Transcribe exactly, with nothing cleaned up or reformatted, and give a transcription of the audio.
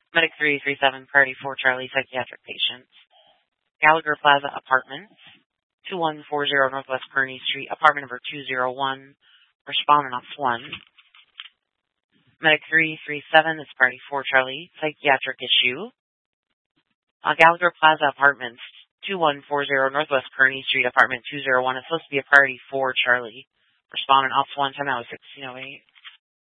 Medic three three seven, priority four Charlie, psychiatric patients. Gallagher Plaza Apartments, two one four zero Northwest Kearney Street, apartment number two zero one, respondent off one. Medic three three seven, that's priority four Charlie, psychiatric issue. Uh, Gallagher Plaza Apartments, two one four zero Northwest Kearney Street, apartment two zero one. It's supposed to be a priority four Charlie. Respondent off one, time out was sixteen oh eight.